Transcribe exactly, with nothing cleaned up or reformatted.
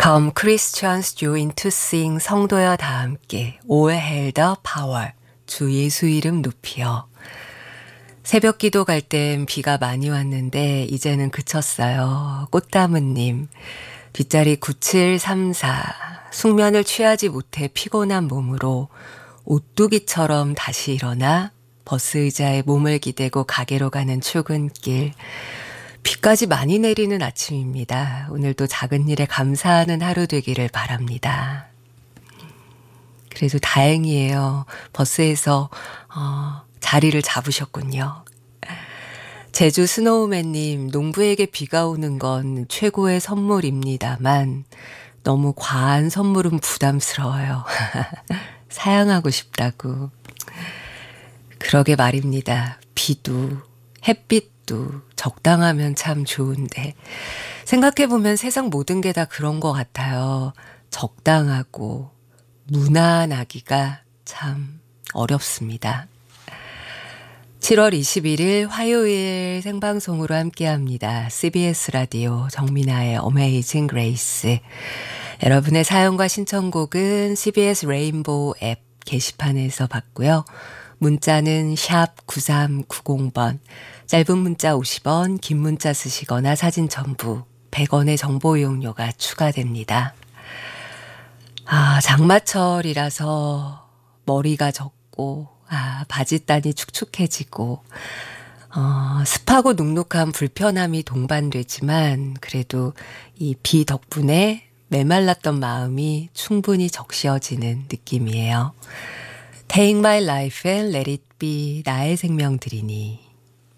Come Christians join to sing 성도여 다 함께 All hail the power 주 예수 이름 높이여. 새벽 기도 갈 땐 비가 많이 왔는데 이제는 그쳤어요. 꽃다무님 뒷자리 구칠삼사 숙면을 취하지 못해 피곤한 몸으로 오뚜기처럼 다시 일어나 버스 의자에 몸을 기대고 가게로 가는 출근길. 비까지 많이 내리는 아침입니다. 오늘도 작은 일에 감사하는 하루 되기를 바랍니다. 그래도 다행이에요. 버스에서 어, 자리를 잡으셨군요. 제주 스노우맨님, 농부에게 비가 오는 건 최고의 선물입니다만 너무 과한 선물은 부담스러워요. 사양하고 싶다고. 그러게 말입니다. 비도 햇빛도 적당하면 참 좋은데 생각해보면 세상 모든 게 다 그런 것 같아요. 적당하고 무난하기가 참 어렵습니다. 칠월 이십일일 화요일 생방송으로 함께합니다. 씨비에스 라디오 정민아의 어메이징 그레이스. 여러분의 사연과 신청곡은 씨비에스 레인보우 앱 게시판에서 받고요. 문자는 샵 구삼구공번, 짧은 문자 오십 원, 긴 문자 쓰시거나 사진 첨부 백 원의 정보 이용료가 추가됩니다. 아, 장마철이라서 머리가 젖고 아, 바짓단이 축축해지고 어, 습하고 눅눅한 불편함이 동반되지만 그래도 이 비 덕분에 메말랐던 마음이 충분히 적셔지는 느낌이에요. Take my life and let it be 나의 생명 드리니.